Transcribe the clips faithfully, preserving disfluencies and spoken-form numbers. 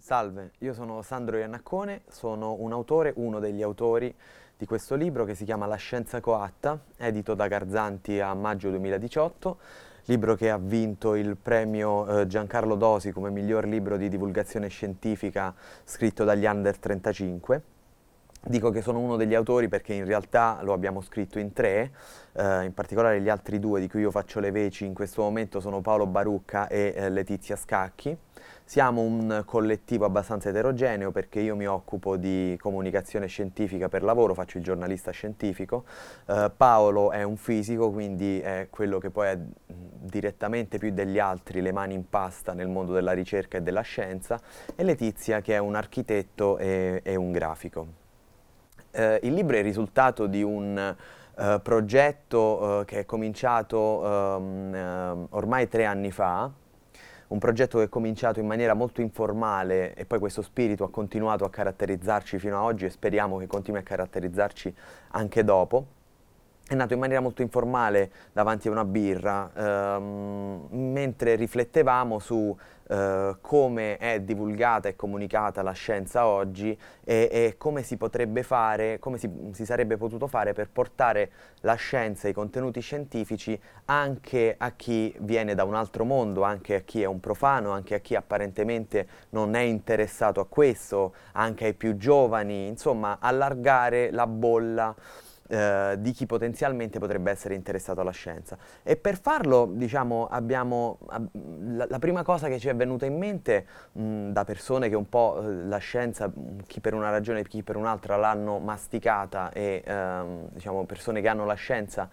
Salve, io sono Sandro Iannaccone, sono un autore, uno degli autori di questo libro che si chiama La scienza coatta, edito da Garzanti a maggio duemiladiciotto, libro che ha vinto il premio eh, Giancarlo Dosi come miglior libro di divulgazione scientifica scritto dagli under trentacinque. Dico che sono uno degli autori perché in realtà lo abbiamo scritto in tre, eh, in particolare gli altri due di cui io faccio le veci in questo momento sono Paolo Barucca e eh, Letizia Scacchi. Siamo un collettivo abbastanza eterogeneo perché io mi occupo di comunicazione scientifica per lavoro, faccio il giornalista scientifico, eh, Paolo è un fisico, quindi è quello che poi ha direttamente più degli altri le mani in pasta nel mondo della ricerca e della scienza, e Letizia che è un architetto e, e un grafico. Eh, il libro è il risultato di un eh, progetto eh, che è cominciato ehm, ehm, ormai tre anni fa, un progetto che è cominciato in maniera molto informale e poi questo spirito ha continuato a caratterizzarci fino ad oggi e speriamo che continui a caratterizzarci anche dopo. È nato in maniera molto informale davanti a una birra, ehm, mentre riflettevamo su eh, come è divulgata e comunicata la scienza oggi e, e come si potrebbe fare, come si, si sarebbe potuto fare per portare la scienza e i contenuti scientifici anche a chi viene da un altro mondo, anche a chi è un profano, anche a chi apparentemente non è interessato a questo, anche ai più giovani, insomma allargare la bolla Eh, di chi potenzialmente potrebbe essere interessato alla scienza. E per farlo, diciamo, abbiamo ab- la, la prima cosa che ci è venuta in mente mh, da persone che un po' eh, la scienza, mh, chi per una ragione, chi per un'altra, l'hanno masticata e ehm, diciamo persone che hanno la scienza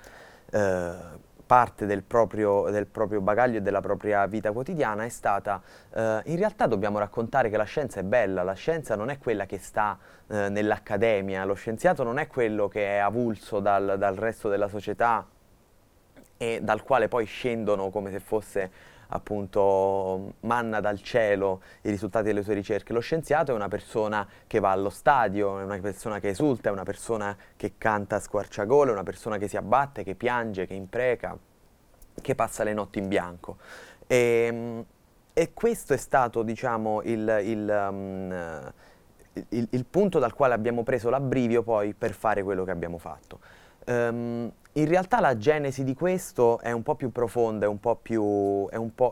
eh, parte del proprio, del proprio bagaglio e della propria vita quotidiana è stata eh, in realtà dobbiamo raccontare che la scienza è bella, la scienza non è quella che sta eh, nell'accademia, lo scienziato non è quello che è avulso dal, dal resto della società e dal quale poi scendono come se fosse appunto manna dal cielo i risultati delle sue ricerche. Lo scienziato è una persona che va allo stadio, è una persona che esulta, è una persona che canta a squarciagole, è una persona che si abbatte, che piange, che impreca, che passa le notti in bianco. E, e questo è stato, diciamo, il, il, um, il, il punto dal quale abbiamo preso l'abbrivio poi per fare quello che abbiamo fatto. Um, in realtà la genesi di questo è un po' più profonda, è un po' più, è un po',